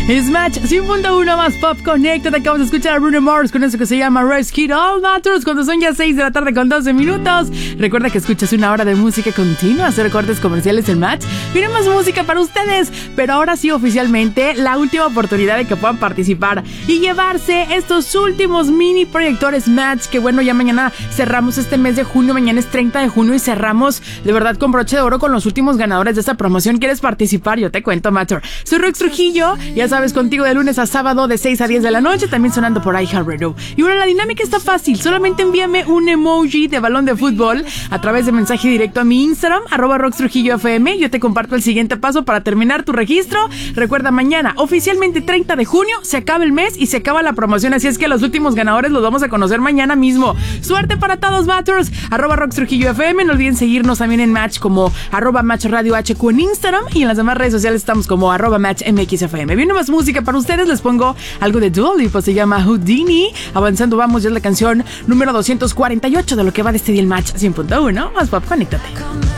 Smash 100.1 más Pop Connected. Acabas de escuchar a Bruno Mars con eso que se llama Rescue All Matters cuando son ya 6 de la tarde con 12 minutos. Recuerda que escuchas una hora de música continua, hacer cortes comerciales en Match. Viene más música para ustedes, pero ahora sí oficialmente la última oportunidad de que puedan participar y llevarse estos últimos mini proyectores Match, que bueno, ya mañana cerramos este mes de junio, mañana es 30 de junio y cerramos de verdad con broche de oro con los últimos ganadores de esta promoción. ¿Quieres participar? Yo te cuento, Matter. Soy Rox Trujillo, ya sabes, contigo de lunes a sábado de 6 a 10 de la noche, también sonando por iHeartRadio. Y bueno, la dinámica está fácil, solamente envíame un emoji de balón de fútbol a través de mensaje directo a mi Instagram, @RoxTrujilloFM. Yo te comparto el siguiente paso para terminar tu registro. Recuerda, mañana, oficialmente 30 de junio, se acaba el mes y se acaba la promoción, así es que los últimos ganadores los vamos a conocer mañana mismo. Suerte para todos, Matters. @RoxTrujilloFM. No olviden seguirnos también en Match como @MatchRadioHQ en Instagram, y en las demás redes sociales estamos como @MatchMXFM. Viene más música para ustedes, les pongo algo de Dua Lipa, se llama Houdini. Avanzando vamos, ya es la canción número 248 de lo que va de este día el Match 100.1 más Pop, conéctate.